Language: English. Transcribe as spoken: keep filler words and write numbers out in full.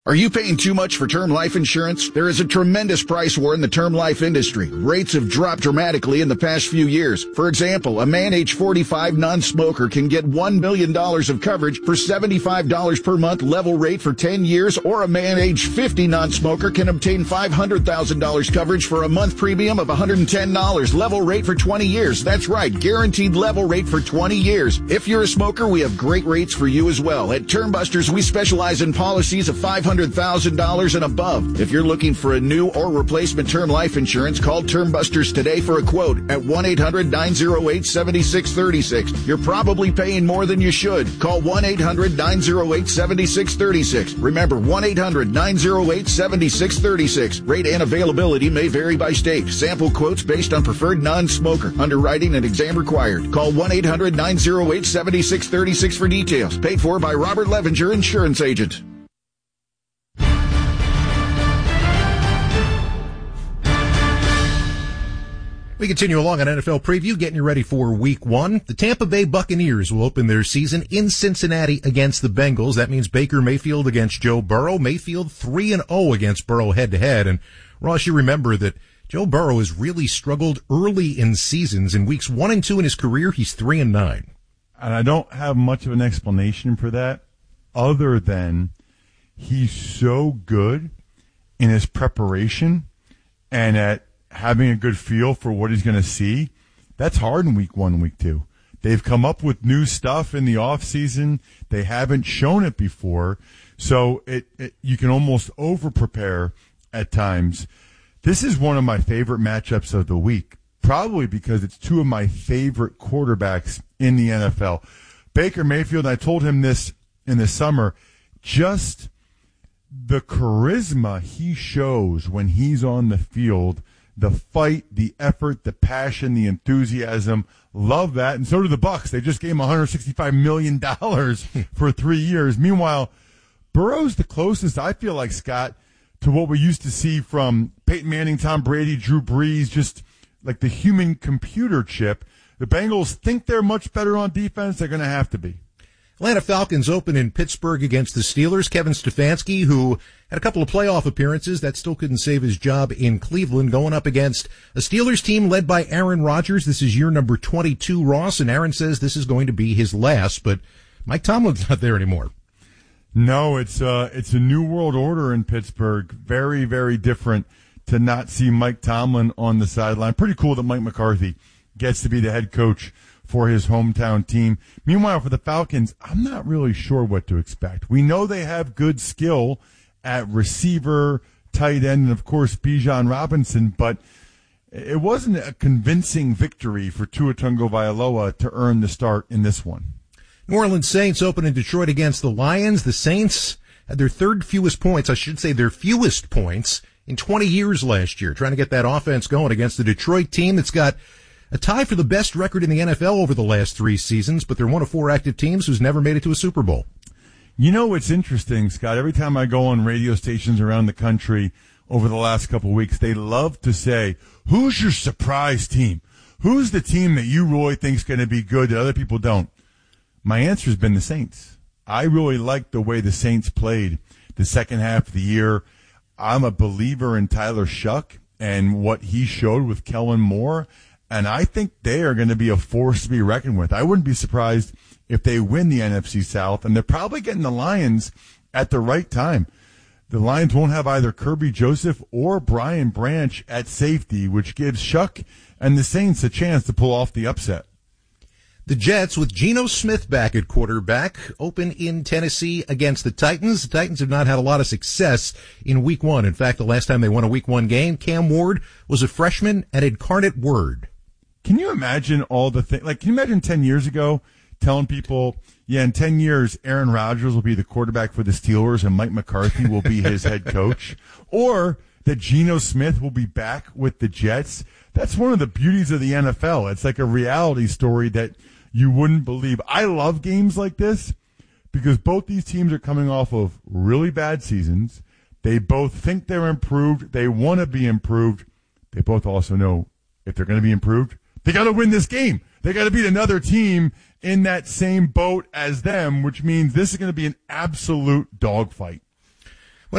Are you paying too much for term life insurance? There is a tremendous price war in the term life industry. Rates have dropped dramatically in the past few years. For example, a man age forty-five non-smoker can get one million dollars of coverage for seventy-five dollars per month level rate for ten years, or a man age fifty non-smoker can obtain five hundred thousand dollars coverage for a month premium of one hundred ten dollars level rate for twenty years. That's right, guaranteed level rate for twenty years. If you're a smoker, we have great rates for you as well. At Term Busters, we specialize in policies of five hundred thousand dollars and above. If you're looking for a new or replacement term life insurance, call Term Busters today for a quote at one eight hundred nine oh eight seven six three six. You're probably paying more than you should. Call one eight hundred nine oh eight seven six three six. Remember, one eight hundred nine oh eight seven six three six. Rate and availability may vary by state. Sample quotes based on preferred non-smoker. Underwriting and exam required. Call one eight hundred nine oh eight seven six three six for details. Paid for by Robert Levenger, Insurance Agent. We continue along on N F L Preview, getting you ready for Week One. The Tampa Bay Buccaneers will open their season in Cincinnati against the Bengals. That means Baker Mayfield against Joe Burrow. Mayfield three and oh against Burrow head-to-head. And, Ross, you remember that Joe Burrow has really struggled early in seasons. In weeks one and two in his career, he's three and nine. And I don't have much of an explanation for that other than he's so good in his preparation and at having a good feel for what he's going to see. That's hard in week one, week two. They've come up with new stuff in the off season. They haven't shown it before. So it, it you can almost over prepare at times. This is one of my favorite matchups of the week, probably because it's two of my favorite quarterbacks in the N F L. Baker Mayfield, I told him this in the summer, just the charisma he shows when he's on the field, the fight, the effort, the passion, the enthusiasm. Love that. And so do the Bucs. They just gave him one hundred sixty-five million dollars for three years. Meanwhile, Burrow's the closest, I feel like, Scott, to what we used to see from Peyton Manning, Tom Brady, Drew Brees, just like the human computer chip. The Bengals think they're much better on defense. They're going to have to be. Atlanta Falcons open in Pittsburgh against the Steelers. Kevin Stefanski, who had a couple of playoff appearances, that still couldn't save his job in Cleveland, going up against a Steelers team led by Aaron Rodgers. This is year number twenty-two, Ross, and Aaron says this is going to be his last, but Mike Tomlin's not there anymore. No, it's uh, it's a new world order in Pittsburgh. Very, very different to not see Mike Tomlin on the sideline. Pretty cool that Mike McCarthy gets to be the head coach for his hometown team. Meanwhile, for the Falcons, I'm not really sure what to expect. We know they have good skill at receiver, tight end, and of course Bijan Robinson, but it wasn't a convincing victory for Tua Tagovailoa to earn the start in this one. New Orleans Saints open in Detroit against the Lions. The Saints had their third fewest points, I should say their fewest points, in twenty years last year, trying to get that offense going against the Detroit team that's got a tie for the best record in the N F L over the last three seasons, but they're one of four active teams who's never made it to a Super Bowl. You know what's interesting, Scott? Every time I go on radio stations around the country over the last couple of weeks, they love to say, who's your surprise team? Who's the team that you really think is going to be good that other people don't? My answer has been the Saints. I really like the way the Saints played the second half of the year. I'm a believer in Tyler Shuck and what he showed with Kellen Moore. And I think they are going to be a force to be reckoned with. I wouldn't be surprised if they win the N F C South, and they're probably getting the Lions at the right time. The Lions won't have either Kirby Joseph or Brian Branch at safety, which gives Shuck and the Saints a chance to pull off the upset. The Jets, with Geno Smith back at quarterback, open in Tennessee against the Titans. The Titans have not had a lot of success in week one. In fact, the last time they won a week one game, Cam Ward was a freshman at Incarnate Word. Can you imagine all the things? Like, can you imagine ten years ago telling people, yeah, in ten years, Aaron Rodgers will be the quarterback for the Steelers and Mike McCarthy will be his head coach? Or that Geno Smith will be back with the Jets? That's one of the beauties of the N F L. It's like a reality story that you wouldn't believe. I love games like this because both these teams are coming off of really bad seasons. They both think they're improved. They want to be improved. They both also know if they're going to be improved, they got to win this game. They got to beat another team in that same boat as them, which means this is going to be an absolute dogfight.